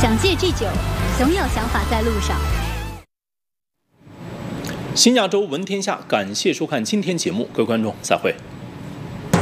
想戒酗酒，总有想法在路上。 新亚洲闻天下，感谢收看今天节目，各位观众，再会。